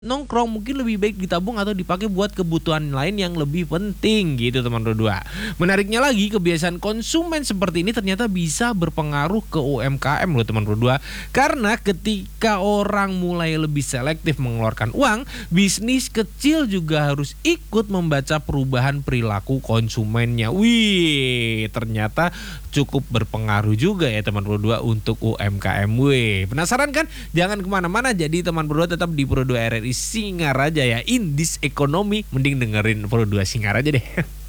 nongkrong, mungkin lebih baik ditabung atau dipakai buat kebutuhan lain yang lebih penting gitu teman berdua. Menariknya lagi, kebiasaan konsumen seperti ini ternyata bisa berpengaruh ke UMKM loh teman berdua. Karena ketika orang mulai lebih selektif mengeluarkan uang, bisnis kecil juga harus ikut membaca perubahan perilaku konsumennya. Wih, ternyata cukup berpengaruh juga ya teman berdua untuk UMKM. Wih, penasaran kan? Jangan kemana-mana, jadi teman berdua tetap di Pro 2 RRI Singaraja ya, in this economy. Mending dengerin Pro 2 Singaraja deh.